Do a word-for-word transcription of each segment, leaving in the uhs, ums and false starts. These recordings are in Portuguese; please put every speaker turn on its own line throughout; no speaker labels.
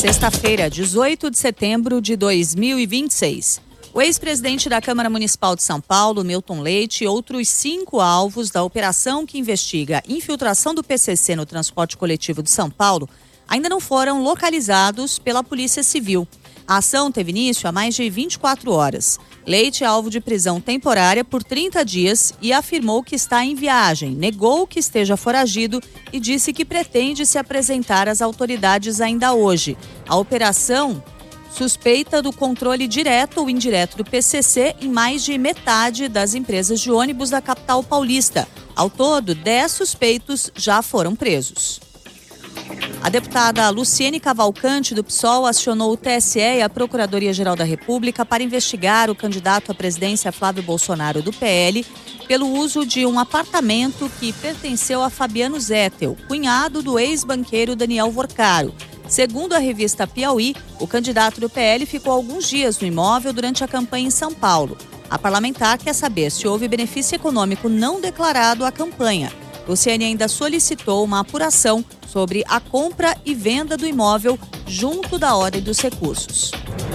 Sexta-feira, dezoito de setembro de dois mil e vinte e seis. O ex-presidente da Câmara Municipal de São Paulo, Milton Leite, e outros cinco alvos da operação que investiga a infiltração do P C C no transporte coletivo de São Paulo ainda não foram localizados pela Polícia Civil. A ação teve início há mais de vinte e quatro horas. Leite é alvo de prisão temporária por trinta dias e afirmou que está em viagem, negou que esteja foragido e disse que pretende se apresentar às autoridades ainda hoje. A operação suspeita do controle direto ou indireto do P C C em mais de metade das empresas de ônibus da capital paulista. Ao todo, dez suspeitos já foram presos. A deputada Luciene Cavalcante, do P SOL, acionou o T S E e a Procuradoria-Geral da República para investigar o candidato à presidência Flávio Bolsonaro, do P L, pelo uso de um apartamento que pertenceu a Fabiano Zettel, cunhado do ex-banqueiro Daniel Vorcaro. Segundo a revista Piauí, o candidato do P L ficou alguns dias no imóvel durante a campanha em São Paulo. A parlamentar quer saber se houve benefício econômico não declarado à campanha. Luciene ainda solicitou uma apuração sobre a compra e venda do imóvel junto da Ordem dos Recursos.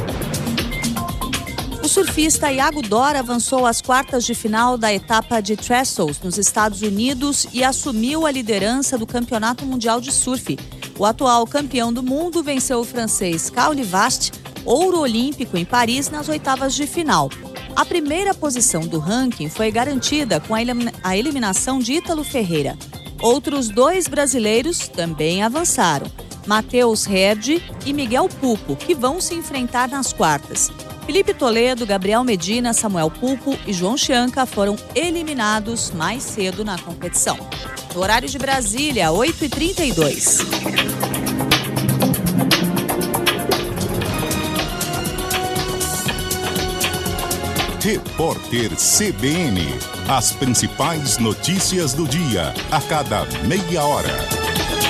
O surfista Iago Dora avançou às quartas de final da etapa de Trestles nos Estados Unidos e assumiu a liderança do Campeonato Mundial de Surf. O atual campeão do mundo venceu o francês Caio Vast, ouro olímpico em Paris, nas oitavas de final. A primeira posição do ranking foi garantida com a eliminação de Ítalo Ferreira. Outros dois brasileiros também avançaram, Matheus Herdi e Miguel Pupo, que vão se enfrentar nas quartas. Felipe Toledo, Gabriel Medina, Samuel Pupo e João Chianca foram eliminados mais cedo na competição. No horário de Brasília, oito e trinta e dois.
Repórter C B N. As principais notícias do dia, a cada meia hora.